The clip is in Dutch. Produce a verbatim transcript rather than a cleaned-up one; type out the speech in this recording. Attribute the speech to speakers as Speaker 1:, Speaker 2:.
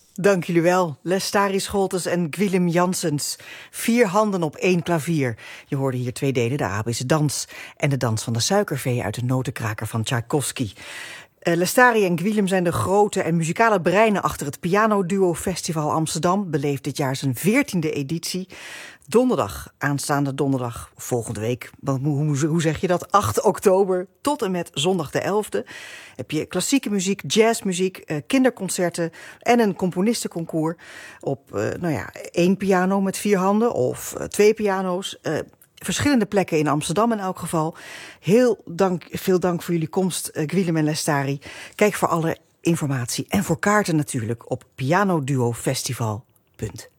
Speaker 1: Dank jullie wel. Lestari Scholtes en Gwilym Janssens. Vier handen op één klavier. Je hoorde hier twee delen, de Arabische dans en de dans van de suikervee uit de notenkraker van Tchaikovsky. Uh, Lestari en Gwilym zijn de grote en muzikale breinen achter het Piano-duo Festival Amsterdam. Beleeft dit jaar zijn veertiende editie. Donderdag, aanstaande donderdag, volgende week, hoe, hoe, hoe zeg je dat? acht oktober tot en met zondag de elfde. Heb je klassieke muziek, jazzmuziek, uh, kinderconcerten en een componistenconcours op uh, nou ja, één piano met vier handen of uh, twee piano's. Uh, Verschillende plekken in Amsterdam in elk geval. Heel dank, veel dank voor jullie komst, uh, Gwilym en Lestari. Kijk voor alle informatie en voor kaarten natuurlijk op pianoduofestival punt